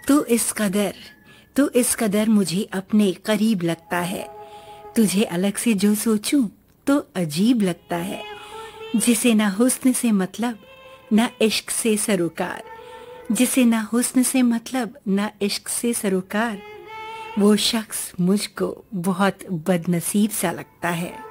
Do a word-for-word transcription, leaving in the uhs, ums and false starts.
तू इस कदर तू इस कदर मुझे अपने करीब लगता है, तुझे अलग से जो सोचूं तो अजीब लगता है। जिसे ना हुस्न से मतलब ना इश्क से सरोकार, जिसे ना हुस्न से मतलब ना इश्क से सरोकार, वो शख्स मुझको बहुत बदनसीब सा लगता है।